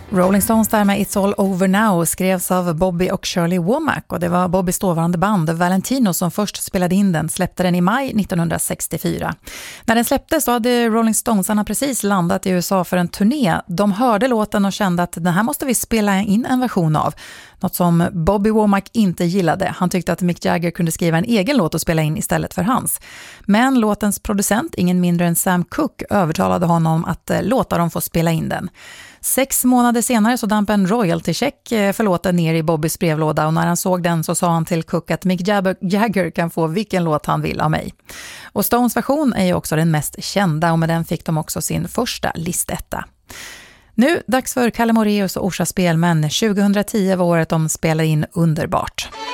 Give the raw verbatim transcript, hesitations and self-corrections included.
Rolling Stones där med It's All Over Now skrevs av Bobby och Shirley Womack, och det var Bobbys dåvarande band Valentino som först spelade in den, släppte den i maj nittonhundrasextiofyra. När den släpptes så hade Rolling Stonesarna precis landat i U S A för en turné. De hörde låten och kände att den här måste vi spela in en version av. Något som Bobby Womack inte gillade. Han tyckte att Mick Jagger kunde skriva en egen låt och spela in istället för hans. Men låtens producent, ingen mindre än Sam Cooke, övertalade honom att låta dem få spela in den. Sex månader senare så damp en royalty-check för låten ner i Bobbys brevlåda, och när han såg den så sa han till Cooke att Mick Jagger kan få vilken låt han vill av mig. Och Stones version är ju också den mest kända, och med den fick de också sin första listetta. Nu dags för Kalle Moraeus och Orsa Spelmän. tjugohundratio var året de spelade in Underbart.